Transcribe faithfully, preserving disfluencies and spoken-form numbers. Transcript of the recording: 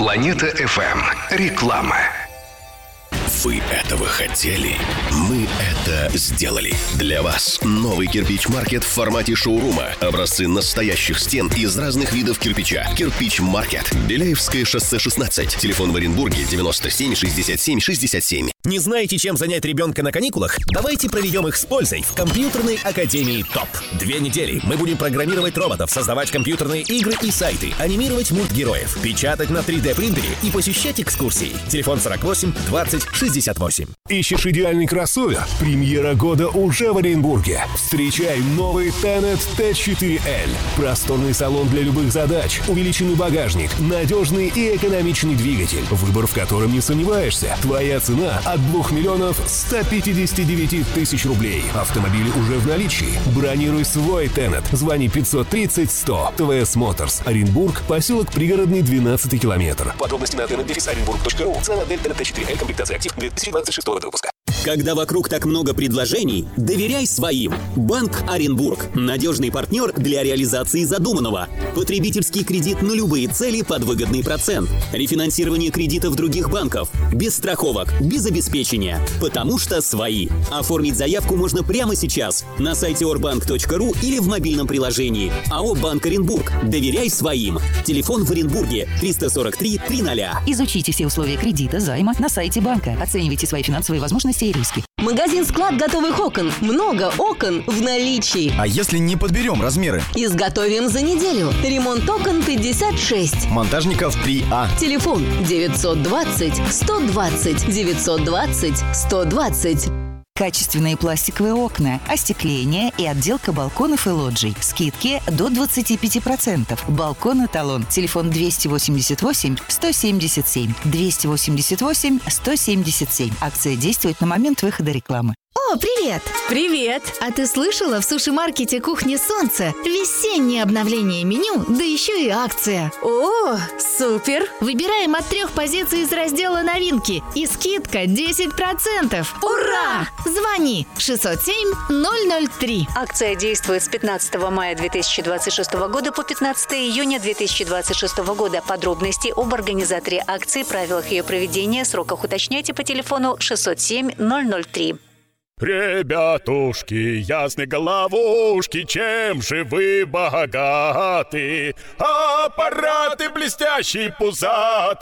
Планета эф эм. Реклама. Вы этого хотели? Мы это сделали. Для вас новый кирпич-маркет в формате шоурума. Образцы настоящих стен из разных видов кирпича. Кирпич-маркет. Беляевское шоссе шестнадцать. Телефон в Оренбурге девяносто семь шестьдесят семь шестьдесят семь. Не знаете, чем занять ребенка на каникулах? Давайте проведем их с пользой в компьютерной академии ТОП. Две недели мы будем программировать роботов, создавать компьютерные игры и сайты, анимировать мультгероев, печатать на три дэ принтере и посещать экскурсии. Телефон сорок восемь двадцать шестьдесят восемь. Ищешь идеальный кроссовер? Премьера года уже в Оренбурге. Встречай новый Tenet тэ четыре эль. Просторный салон для любых задач, увеличенный багажник, надежный и экономичный двигатель, выбор в котором не сомневаешься. Твоя цена от двух миллионов ста пятидесяти девяти тысяч рублей. Автомобили уже в наличии. Бронируй свой Tenet. Звони пятьсот тридцать сто. ТВС Моторс. Оренбург, поселок Пригородный, двенадцатый километр. Подробности на tenet дефис оренбург точка ру. Цена модель Tenet тэ четыре эль, комплектация актив две тысячи двадцать шестого года выпуска. Когда вокруг так много предложений, доверяй своим. Банк Оренбург. Надежный партнер для реализации задуманного. Потребительский кредит на любые цели под выгодный процент. Рефинансирование кредитов других банков. Без страховок, без обеспечения. Потому что свои. Оформить заявку можно прямо сейчас на сайте орбанк точка ру или в мобильном приложении. АО «Банк Оренбург». Доверяй своим. Телефон в Оренбурге триста сорок три триста. Изучите все условия кредита, займа на сайте банка. Оценивайте свои финансовые возможности и риски. Магазин-склад готовых окон. Много окон в наличии. А если не подберем размеры? Изготовим за неделю. Ремонт окон пятьдесят шесть. Монтажников три А. Телефон девятьсот двадцать сто двадцать девятьсот двадцать сто двадцать. Качественные пластиковые окна, остекление и отделка балконов и лоджий. Скидки до двадцати пяти процентов. Балкон «Эталон». Телефон двести восемьдесят восемь сто семьдесят семь. двести восемьдесят восемь сто семьдесят семь. Акция действует на момент выхода рекламы. О, привет! Привет! А ты слышала, в суши-маркете «Кухня Солнца» весеннее обновление меню, да еще и акция. О, супер! Выбираем от трех позиций из раздела «Новинки» и скидка десять процентов. Ура! Звони шестьсот семь ноль ноль три. Акция действует с пятнадцатого мая две тысячи двадцать шестого года по пятнадцатого июня две тысячи двадцать шестого года. Подробности об организаторе акции, правилах ее проведения, сроках уточняйте по телефону шестьсот семь ноль ноль три. Ребятушки, ясны головушки, чем же вы богаты? Аппараты блестящие, пузатые.